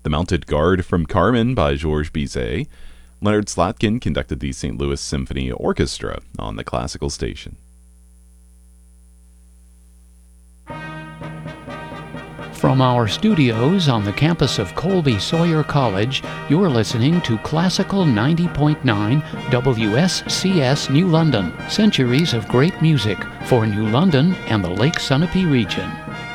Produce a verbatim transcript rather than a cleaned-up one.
The Mounted Guard from Carmen by Georges Bizet. Leonard Slatkin conducted the Saint Louis Symphony Orchestra on the classical station. From our studios on the campus of Colby Sawyer College, you're listening to Classical ninety point nine W S C S New London, centuries of great music for New London and the Lake Sunapee region.